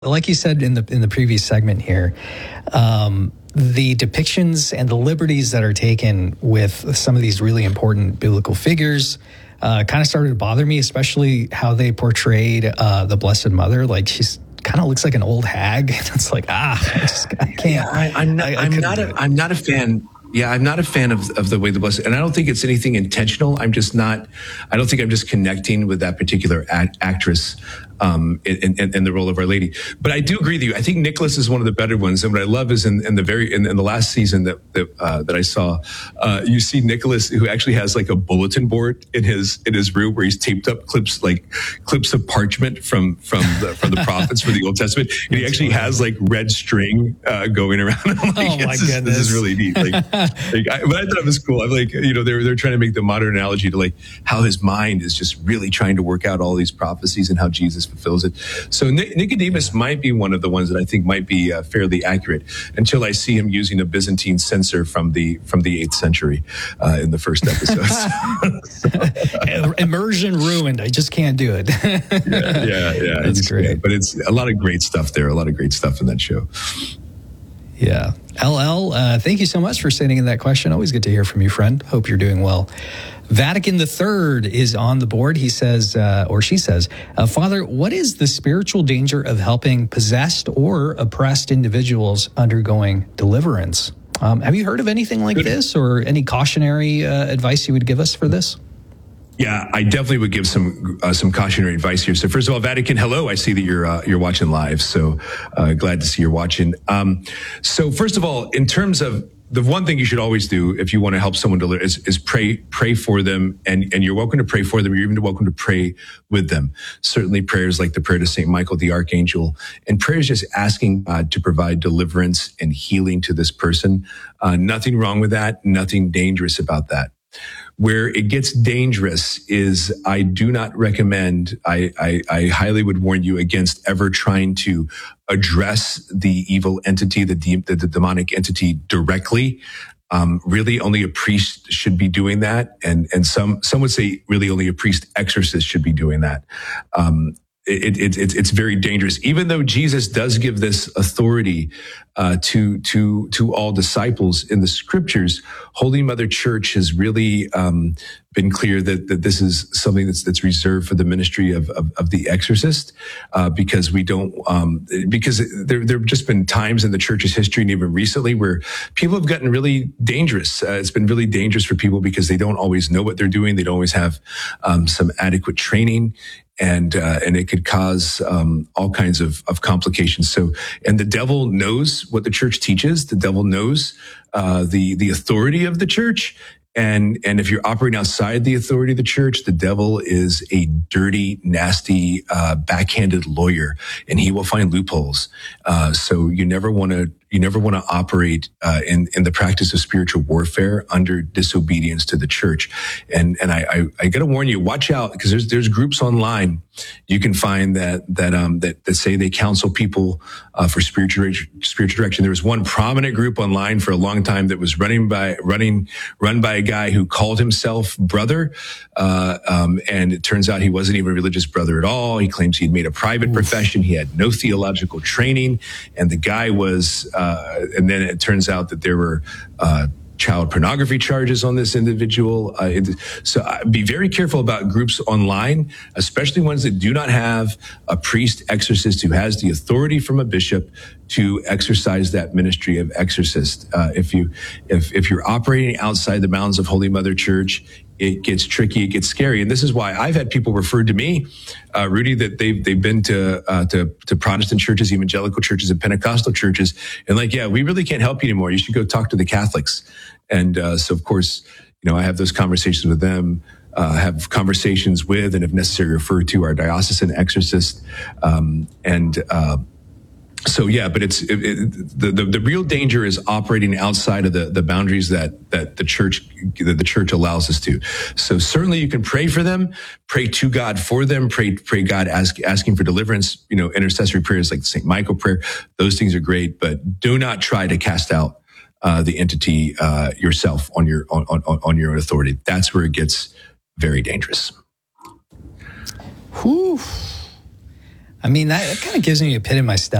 Like you said in the previous segment here, the depictions and the liberties that are taken with some of these really important biblical figures kind of started to bother me, especially how they portrayed the Blessed Mother. Like, she's kind of looks like an old hag. It's like, I can't. Yeah, I'm not a fan. Yeah, I'm not a fan of the way the Blessed, and I don't think it's anything intentional. I don't think I'm just connecting with that particular actress in the role of Our Lady. But I do agree with you. I think Nicholas is one of the better ones. And what I love is in the last season that I saw, you see Nicholas, who actually has like a bulletin board in his room where he's taped up clips of parchment from the prophets for the Old Testament, and he actually has like red string going around. I'm like, oh my goodness, this is really neat. But I thought it was cool. I'm like, they're trying to make the modern analogy to like how his mind is just really trying to work out all these prophecies and how Jesus fulfills it. So Nicodemus might be one of the ones that I think might be fairly accurate until I see him using a Byzantine censer from the 8th century in the first episode. Immersion ruined. I just can't do it. Yeah. That's great. Yeah, but it's a lot of great stuff there. A lot of great stuff in that show. Yeah. LL, thank you so much for sending in that question. Always good to hear from you, friend. Hope you're doing well. Vatican III is on the board. He says, or she says, Father, what is the spiritual danger of helping possessed or oppressed individuals undergoing deliverance? Have you heard of anything like this, or any cautionary advice you would give us for this? Yeah, I definitely would give some cautionary advice here. So first of all, Vatican, hello. I see that you're watching live. So glad to see you're watching. So first of all, in terms of the one thing you should always do if you want to help someone deliver is pray for them, and you're welcome to pray for them. You're even welcome to pray with them. Certainly prayers like the prayer to St. Michael the Archangel, and prayers just asking God to provide deliverance and healing to this person. Nothing wrong with that. Nothing dangerous about that. Where it gets dangerous is I do not recommend, I highly would warn you against ever trying to address the evil entity, the demonic entity directly. Really only a priest should be doing that. And some would say really only a priest exorcist should be doing that. It's very dangerous, even though Jesus does give this authority to all disciples in the scriptures. Holy Mother Church has really been clear that this is something that's reserved for the ministry of the exorcist, because we don't because there have just been times in the church's history and even recently where people have gotten really dangerous. It's been really dangerous for people because they don't always know what they're doing. They don't always have some adequate training. And it could cause all kinds of complications. So, and the devil knows what the church teaches. The devil knows the authority of the church. And if you're operating outside the authority of the church, the devil is a dirty, nasty, backhanded lawyer, and he will find loopholes. So you never want to operate in the practice of spiritual warfare under disobedience to the church. And I got to warn you, watch out, because there's groups online you can find that say they counsel people for spiritual direction. There was one prominent group online for a long time that was run by a guy who called himself brother, and it turns out he wasn't even a religious brother at all. He claims he'd made a private profession. He had no theological training, and the guy was. And then it turns out that there were child pornography charges on this individual. So be very careful about groups online, especially ones that do not have a priest exorcist who has the authority from a bishop to exercise that ministry of exorcist. If you're operating outside the bounds of Holy Mother Church, it gets tricky, it gets scary. And this is why I've had people referred to me, Rudy, that they've been to Protestant churches, evangelical churches, and Pentecostal churches, and like, yeah, we really can't help you anymore. You should go talk to the Catholics. And so, of course, I have those conversations with them, have conversations with, and if necessary, refer to our diocesan exorcist. So yeah, but the real danger is operating outside of the boundaries that the church allows us to. So certainly you can pray for them, pray to God for them, pray God asking for deliverance. Intercessory prayers like the St. Michael prayer, those things are great, but do not try to cast out the entity yourself on your own authority. That's where it gets very dangerous. Whew. I mean, that kind of gives me a pit in my stomach.